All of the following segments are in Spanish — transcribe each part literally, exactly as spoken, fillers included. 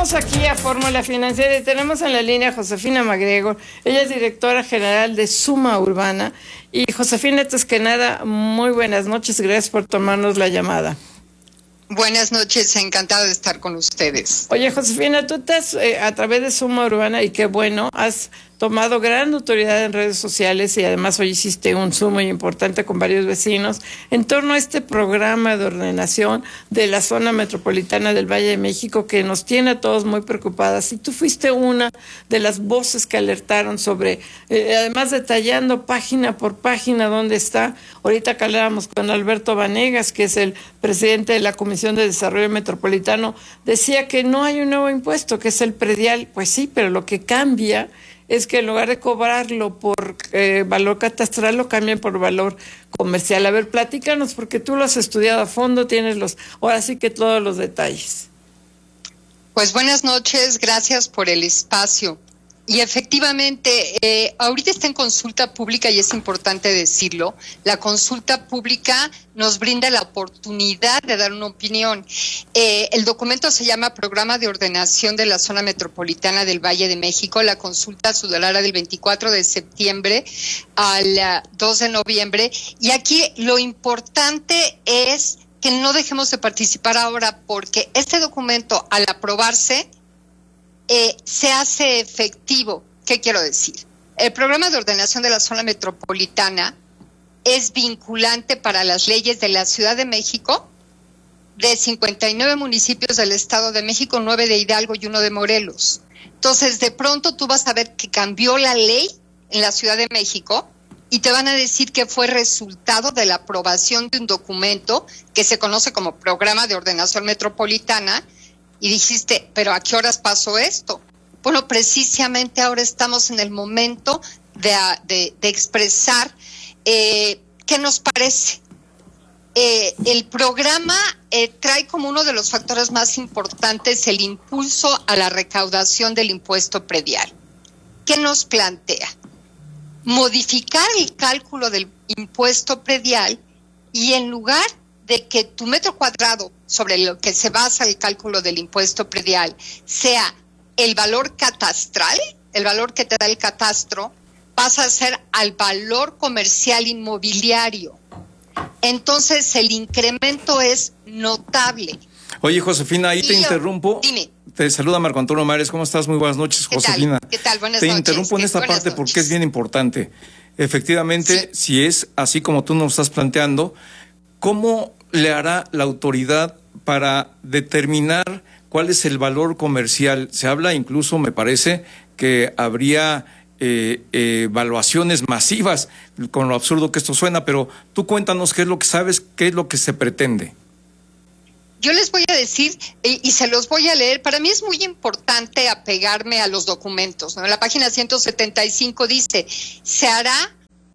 Regresamos aquí a Fórmula Financiera y tenemos en la línea a Josefina MacGregor. Ella es directora general de Suma Urbana. Y Josefina, antes que nada, muy buenas noches. Gracias por tomarnos la llamada. Buenas noches, encantada de estar con ustedes. Oye, Josefina, tú estás eh, a través de Suma Urbana y qué bueno, has tomado gran autoridad en redes sociales y además hoy hiciste un Zoom muy importante con varios vecinos en torno a este programa de ordenación de la zona metropolitana del Valle de México que nos tiene a todos muy preocupadas. Y tú fuiste una de las voces que alertaron sobre, eh, además detallando página por página dónde está. Ahorita que hablábamos con Alberto Vanegas, que es el presidente de la Comisión de Desarrollo Metropolitano, decía que no hay un nuevo impuesto, que es el predial. Pues sí, pero lo que cambia es que en lugar de cobrarlo por eh, valor catastral, lo cambian por valor comercial. A ver, platícanos, porque tú lo has estudiado a fondo, tienes los, ahora sí que todos los detalles. Pues buenas noches, gracias por el espacio. Y efectivamente, eh, ahorita está en consulta pública y es importante decirlo. La consulta pública nos brinda la oportunidad de dar una opinión. Eh, el documento se llama Programa de Ordenación de la Zona Metropolitana del Valle de México. La consulta se dará del veinticuatro de septiembre al dos de noviembre. Y aquí lo importante es que no dejemos de participar ahora, porque este documento, al aprobarse, Eh, se hace efectivo. ¿Qué quiero decir? El programa de ordenación de la zona metropolitana es vinculante para las leyes de la Ciudad de México, de cincuenta y nueve municipios del Estado de México, nueve de Hidalgo y uno de Morelos. Entonces, de pronto tú vas a ver que cambió la ley en la Ciudad de México y te van a decir que fue resultado de la aprobación de un documento que se conoce como Programa de Ordenación Metropolitana. Y dijiste, ¿pero a qué horas pasó esto? Bueno, precisamente ahora estamos en el momento de, de, de expresar eh, qué nos parece. Eh, el programa eh, trae como uno de los factores más importantes el impulso a la recaudación del impuesto predial. ¿Qué nos plantea? Modificar el cálculo del impuesto predial y en lugar de que tu metro cuadrado sobre lo que se basa el cálculo del impuesto predial sea el valor catastral, el valor que te da el catastro, pasa a ser al valor comercial inmobiliario. Entonces el incremento es notable. Oye, Josefina, ahí y te yo, interrumpo. Dime. Te saluda Marco Antonio Mares. ¿Cómo estás? Muy buenas noches, ¿Qué Josefina. Tal? ¿Qué tal? Buenas te noches. Te interrumpo en esta buenas parte noches. Porque es bien importante. Efectivamente, sí. Si es así como tú nos estás planteando, ¿cómo le hará la autoridad para determinar cuál es el valor comercial? Se habla incluso, me parece, que habría eh, eh, evaluaciones masivas, con lo absurdo que esto suena, pero tú cuéntanos qué es lo que sabes, qué es lo que se pretende. Yo les voy a decir, y, y se los voy a leer, para mí es muy importante apegarme a los documentos, ¿no? En la página ciento setenta y cinco dice, se hará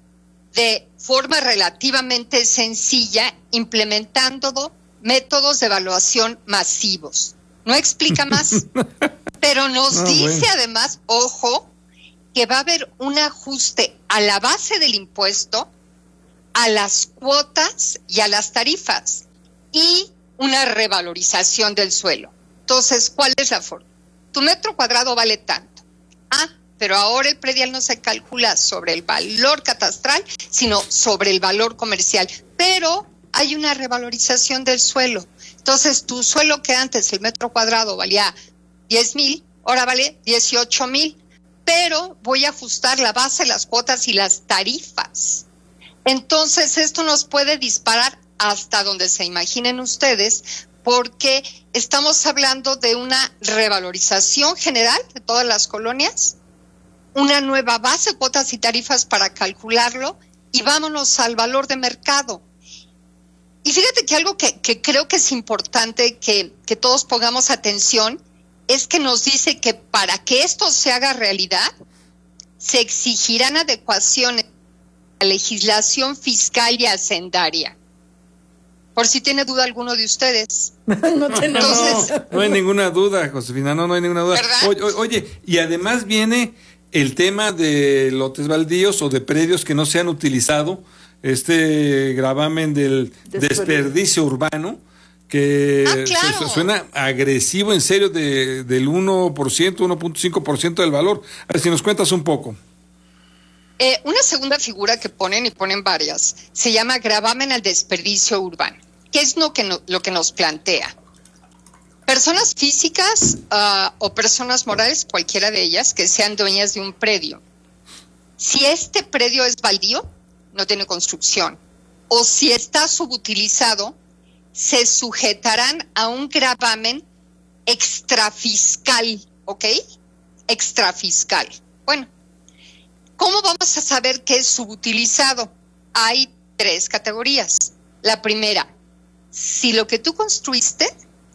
de forma relativamente sencilla, implementando métodos de evaluación masivos. No explica más, pero nos no, dice bueno. además, ojo, que va a haber un ajuste a la base del impuesto, a las cuotas y a las tarifas, y una revalorización del suelo. Entonces, ¿cuál es la forma? Tu metro cuadrado vale tanto. Ah, pero ahora el predial no se calcula sobre el valor catastral, sino sobre el valor comercial. Pero hay una revalorización del suelo. Entonces, tu suelo que antes el metro cuadrado valía diez mil, ahora vale dieciocho mil. Pero voy a ajustar la base, las cuotas y las tarifas. Entonces, esto nos puede disparar hasta donde se imaginen ustedes, porque estamos hablando de una revalorización general de todas las colonias, una nueva base, cuotas y tarifas para calcularlo, y vámonos al valor de mercado. Y fíjate que algo que, que creo que es importante que, que todos pongamos atención es que nos dice que para que esto se haga realidad, se exigirán adecuaciones a la legislación fiscal y hacendaria. Por si tiene duda alguno de ustedes. No tenemos. No, no hay ninguna duda, Josefina, no, no hay ninguna duda. ¿Verdad? Oye, oye, y además viene el tema de lotes baldíos o de predios que no se han utilizado, este gravamen del desperdicio, desperdicio urbano, que ah, claro. su, suena agresivo, en serio, de, del uno por ciento, uno punto cinco por ciento del valor. A ver si nos cuentas un poco. Eh, una segunda figura que ponen, y ponen varias, se llama gravamen al desperdicio urbano. ¿Qué es lo que, no, lo que nos plantea? Personas físicas uh, o personas morales, cualquiera de ellas, que sean dueñas de un predio. Si este predio es baldío, no tiene construcción, o si está subutilizado, se sujetarán a un gravamen extrafiscal, ¿ok? Extrafiscal. Bueno, ¿cómo vamos a saber qué es subutilizado? Hay tres categorías. La primera, si lo que tú construiste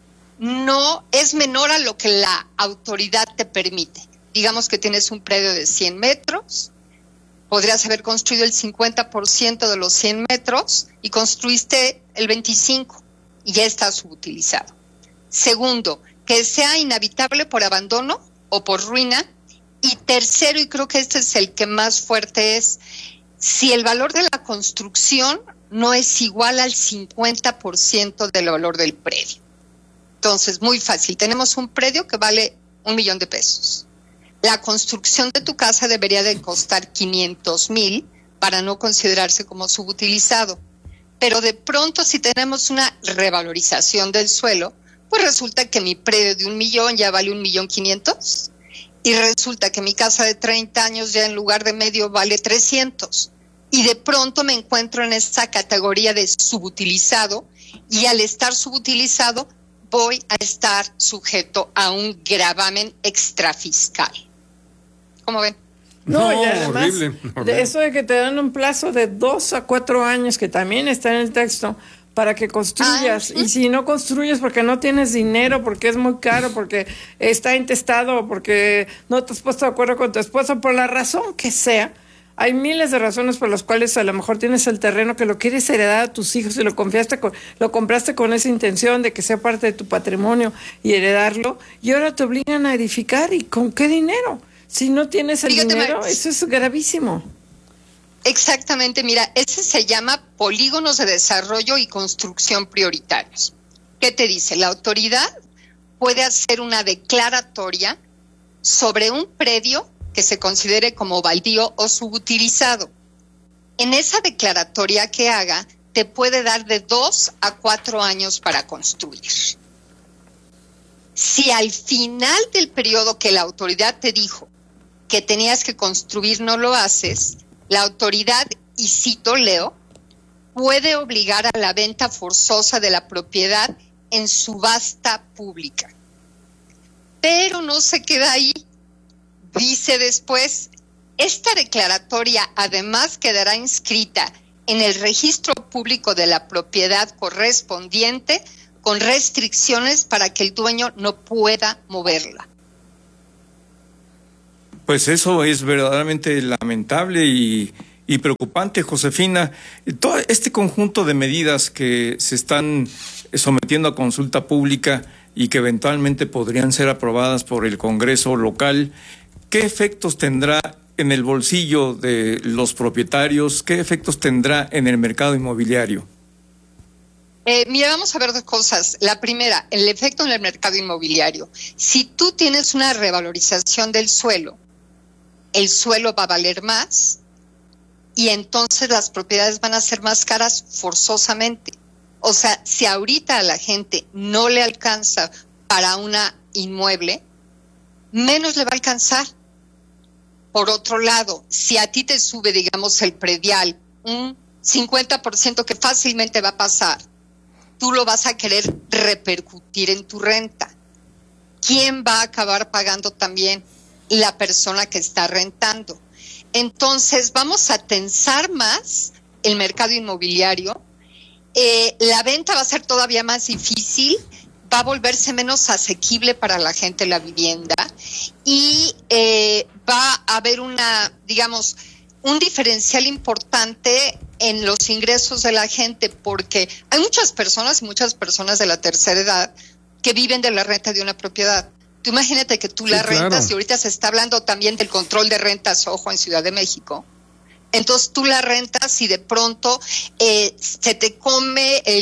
no es menor a lo que la autoridad te permite. Digamos que tienes un predio de cien metros, podrías haber construido el cincuenta por ciento de los cien metros y construiste el veinticinco por ciento y ya está subutilizado. Segundo, que sea inhabitable por abandono o por ruina. Y tercero, y creo que este es el que más fuerte es, si el valor de la construcción no es igual al cincuenta por ciento del valor del predio. Entonces, muy fácil. Tenemos un predio que vale un millón de pesos. La construcción de tu casa debería de costar quinientos mil para no considerarse como subutilizado. Pero de pronto, si tenemos una revalorización del suelo, pues resulta que mi predio de un millón ya vale un millón quinientos. Y resulta que mi casa de treinta años ya en lugar de medio vale trescientos. Y de pronto me encuentro en esta categoría de subutilizado, y al estar subutilizado voy a estar sujeto a un gravamen extrafiscal. ¿Cómo ven? No, No, y además, horrible, horrible. de eso de que te dan un plazo de dos a cuatro años, que también está en el texto, para que construyas. Ah, y si no construyes porque no tienes dinero, porque es muy caro, porque está intestado, porque no te has puesto de acuerdo con tu esposo, por la razón que sea, hay miles de razones por las cuales a lo mejor tienes el terreno que lo quieres heredar a tus hijos y lo confiaste con, lo compraste con esa intención de que sea parte de tu patrimonio y heredarlo, y ahora te obligan a edificar. ¿Y con qué dinero? Si no tienes el Fíjate, dinero, Max. eso es gravísimo. Exactamente, mira, ese se llama polígonos de desarrollo y construcción prioritarios. ¿Qué te dice? La autoridad puede hacer una declaratoria sobre un predio que se considere como baldío o subutilizado. En esa declaratoria que haga, te puede dar de dos a cuatro años para construir. Si al final del periodo que la autoridad te dijo que tenías que construir no lo haces, la autoridad, y cito, leo, puede obligar a la venta forzosa de la propiedad en subasta pública. Pero no se queda ahí. Dice después, esta declaratoria además quedará inscrita en el registro público de la propiedad correspondiente con restricciones para que el dueño no pueda moverla. Pues eso es verdaderamente lamentable y, y preocupante, Josefina. Todo este conjunto de medidas que se están sometiendo a consulta pública y que eventualmente podrían ser aprobadas por el Congreso local, ¿qué efectos tendrá en el bolsillo de los propietarios? ¿Qué efectos tendrá en el mercado inmobiliario? Eh, mira, vamos a ver dos cosas. La primera, el efecto en el mercado inmobiliario. Si tú tienes una revalorización del suelo, el suelo va a valer más y entonces las propiedades van a ser más caras forzosamente. O sea, si ahorita a la gente no le alcanza para una inmueble, menos le va a alcanzar. Por otro lado, si a ti te sube, digamos, el predial un cincuenta por ciento, que fácilmente va a pasar, tú lo vas a querer repercutir en tu renta. ¿Quién va a acabar pagando también? La persona que está rentando. Entonces, vamos a tensar más el mercado inmobiliario. Eh, la venta va a ser todavía más difícil, va a volverse menos asequible para la gente la vivienda y eh, va a haber una, digamos, un diferencial importante en los ingresos de la gente, porque hay muchas personas y muchas personas de la tercera edad que viven de la renta de una propiedad. Tú imagínate que tú Sí, la rentas, claro. y ahorita se está hablando también del control de rentas, ojo, en Ciudad de México. Entonces tú la rentas y de pronto eh, se te come el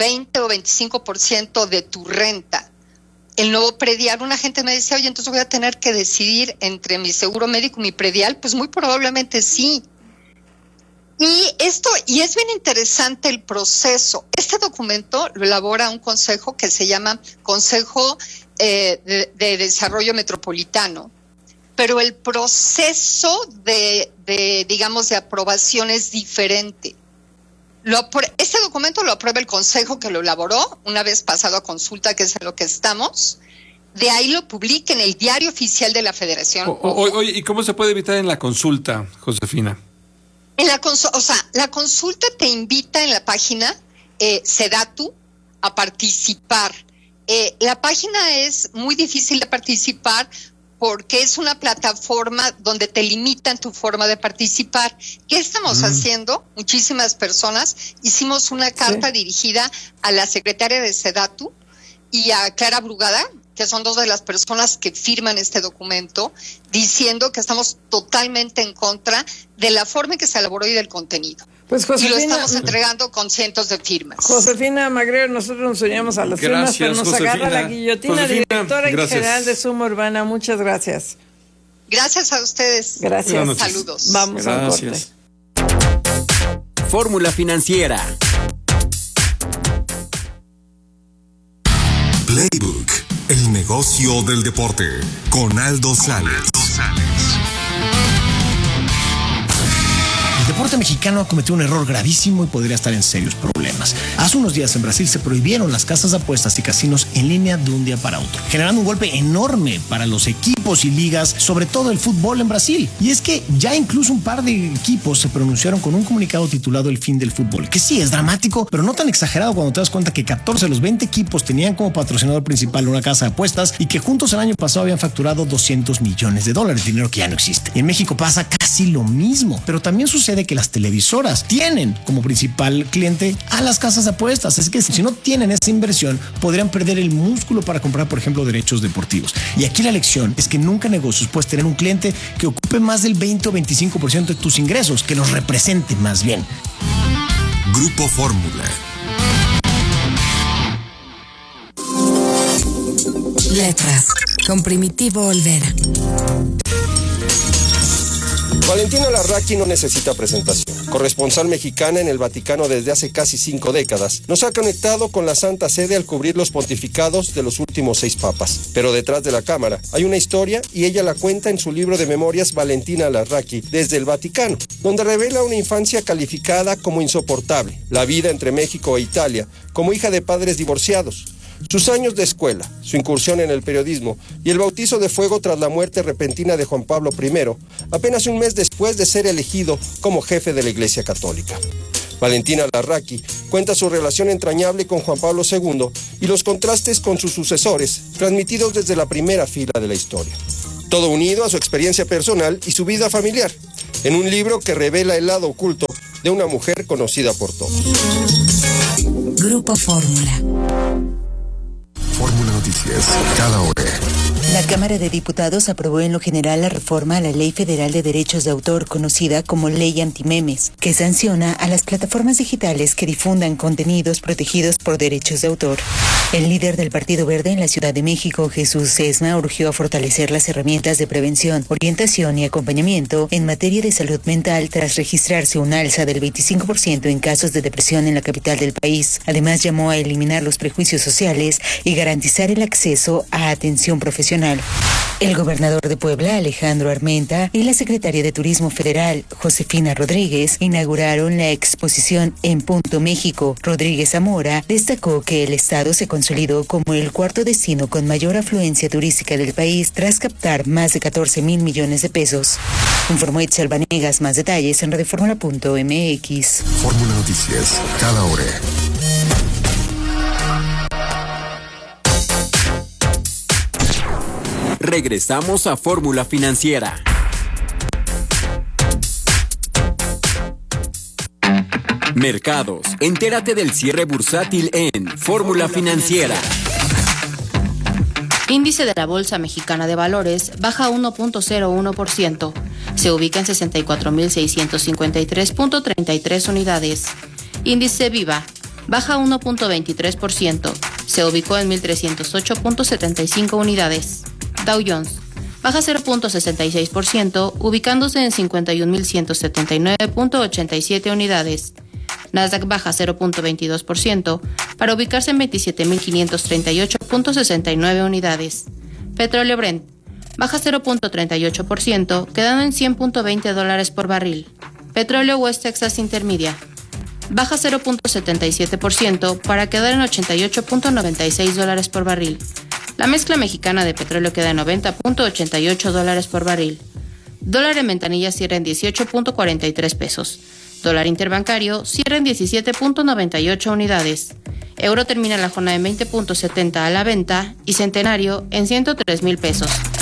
veinte o veinticinco por ciento de tu renta. El nuevo predial, una gente me decía, oye, entonces voy a tener que decidir entre mi seguro médico y mi predial. Pues muy probablemente sí. Y esto, y es bien interesante el proceso. Este documento lo elabora un consejo que se llama Consejo eh, de, de Desarrollo Metropolitano, pero el proceso de, de, digamos, de aprobación es diferente. Lo, este documento lo aprueba el Consejo que lo elaboró, una vez pasado a consulta, que es en lo que estamos. De ahí lo publica en el Diario Oficial de la Federación. Oye, o, o, ¿y cómo se puede evitar en la consulta, Josefina? En la consulta, o sea, la consulta te invita en la página eh, Sedatu a participar. Eh, la página es muy difícil de participar porque es una plataforma donde te limitan tu forma de participar. ¿Qué estamos mm. haciendo? Muchísimas personas hicimos una carta sí. dirigida a la secretaria de Sedatu y a Clara Brugada, que son dos de las personas que firman este documento, diciendo que estamos totalmente en contra de la forma en que se elaboró y del contenido. Pues Josefina, y lo estamos entregando con cientos de firmas. Josefina Magrero, nosotros nos unimos a las gracias, firmas, pero nos Josefina. agarra la guillotina. Josefina, directora gracias. general de Suma Urbana. Muchas gracias. Gracias a ustedes. Gracias. Saludos. Vamos gracias. al corte. Fórmula Financiera. Playbook, el negocio del deporte, con Aldo Sales. El deporte mexicano ha cometido un error gravísimo y podría estar en serios problemas. Hace unos días en Brasil se prohibieron las casas de apuestas y casinos en línea de un día para otro, generando un golpe enorme para los equipos y ligas, sobre todo el fútbol en Brasil. Y es que ya incluso un par de equipos se pronunciaron con un comunicado titulado El fin del fútbol, que sí es dramático, pero no tan exagerado cuando te das cuenta que catorce de los veinte equipos tenían como patrocinador principal una casa de apuestas y que juntos el año pasado habían facturado doscientos millones de dólares, dinero que ya no existe. Y en México pasa casi lo mismo, pero también sucede que las televisoras tienen como principal cliente a las casas de apuestas. Es que si no tienen esa inversión, podrían perder el músculo para comprar, por ejemplo, derechos deportivos. Y aquí la lección es que nunca en negocios puedes tener un cliente que ocupe más del veinte o veinticinco por ciento de tus ingresos, que los represente más bien. Grupo Fórmula. Letras, con Primitivo Olvera. Valentina Larraqui no necesita presentación. Corresponsal mexicana en el Vaticano desde hace casi cinco décadas, nos ha conectado con la Santa Sede al cubrir los pontificados de los últimos seis papas. Pero detrás de la cámara hay una historia y ella la cuenta en su libro de memorias Valentina Larraqui desde el Vaticano, donde revela una infancia calificada como insoportable, la vida entre México e Italia, como hija de padres divorciados, sus años de escuela, su incursión en el periodismo y el bautizo de fuego tras la muerte repentina de Juan Pablo primero, apenas un mes después de ser elegido como jefe de la Iglesia Católica. Valentina Larraqui cuenta su relación entrañable con Juan Pablo segundo y los contrastes con sus sucesores, transmitidos desde la primera fila de la historia. Todo unido a su experiencia personal y su vida familiar, en un libro que revela el lado oculto de una mujer conocida por todos. Grupo Fórmula. Fórmula Noticias, cada hora. La Cámara de Diputados aprobó en lo general la reforma a la Ley Federal de Derechos de Autor, conocida como Ley Antimemes, que sanciona a las plataformas digitales que difundan contenidos protegidos por derechos de autor. El líder del Partido Verde en la Ciudad de México, Jesús Sesma, urgió a fortalecer las herramientas de prevención, orientación y acompañamiento en materia de salud mental tras registrarse un alza del veinticinco por ciento en casos de depresión en la capital del país. Además, llamó a eliminar los prejuicios sociales y garantizar el acceso a atención profesional. El gobernador de Puebla, Alejandro Armenta, y la secretaria de Turismo Federal, Josefina Rodríguez, inauguraron la exposición En Punto México. Rodríguez Zamora destacó que el estado se consolidó como el cuarto destino con mayor afluencia turística del país tras captar más de catorce mil millones de pesos. Informó Itzel Vanegas. Más detalles en radioformula punto m x. Fórmula Noticias, cada hora. Regresamos a Fórmula Financiera. Mercados. Entérate del cierre bursátil en Fórmula Financiera. Índice de la Bolsa Mexicana de Valores baja uno punto cero uno por ciento. Se ubica en sesenta y cuatro mil seiscientos cincuenta y tres punto treinta y tres unidades. Índice Viva baja uno punto veintitrés por ciento, se ubicó en mil trescientos ocho punto setenta y cinco unidades. Dow Jones baja cero punto sesenta y seis por ciento, ubicándose en cincuenta y un mil ciento setenta y nueve punto ochenta y siete unidades. Nasdaq baja cero punto veintidós por ciento para ubicarse en veintisiete mil quinientos treinta y ocho punto sesenta y nueve unidades. Petróleo Brent baja cero punto treinta y ocho por ciento, quedando en cien punto veinte dólares por barril. Petróleo West Texas Intermedia baja cero punto setenta y siete por ciento para quedar en ochenta y ocho punto noventa y seis dólares por barril. La mezcla mexicana de petróleo queda en noventa punto ochenta y ocho dólares por barril. Dólar en ventanilla cierra en dieciocho punto cuarenta y tres pesos. Dólar interbancario cierra en diecisiete punto noventa y ocho unidades. Euro termina la jornada en veinte punto setenta a la venta y centenario en ciento tres mil pesos.